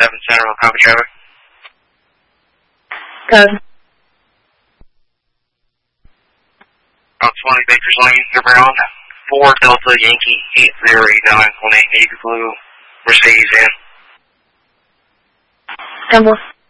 7 Central, copy traffic. Code. 20 Baker's Lane, Ground, 4 Delta Yankee 808918, Navy Blue, Mercedes in. Temple.